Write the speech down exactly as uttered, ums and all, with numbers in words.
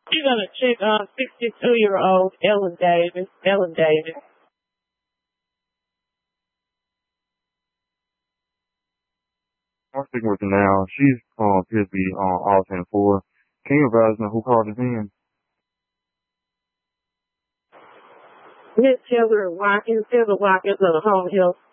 You're gonna check on sixty-two year old Ellen Davis. Ellen Davis. I'm speaking with her now. She's um appears to be on all ten four. Can you advise me who called us in? Miss Heather Watkins, Heather Watkins of the Home Health